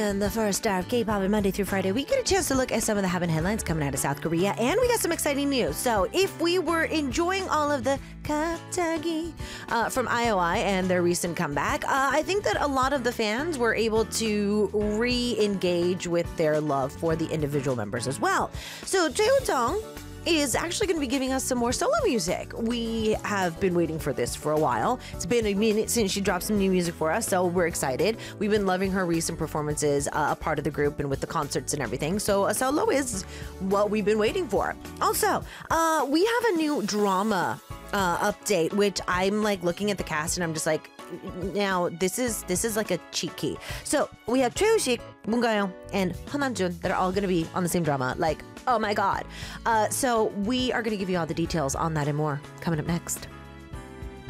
in the first hour of K-pop and Monday through Friday, we get a chance to look at some of the happening headlines coming out of South Korea, and we got some exciting news. So if we were enjoying all of the 갑자기 from IOI and their recent comeback, I think that a lot of the fans were able to re-engage with their love for the individual members as well. So Jae-Jung is actually going to be giving us some more solo music. We have been waiting for this for a while. It's been a minute since she dropped some new music for us, so we're excited. We've been loving her recent performances, a part of the group and with the concerts and everything. So a solo is what we've been waiting for. Also, we have a new drama update, which I'm like looking at the cast and I'm just like, now this is like a cheat key. So we have 최우식, 문가영, and Han that are all going to be on the same drama. Like, oh my god. So we are going to give you all the details on that and more coming up next.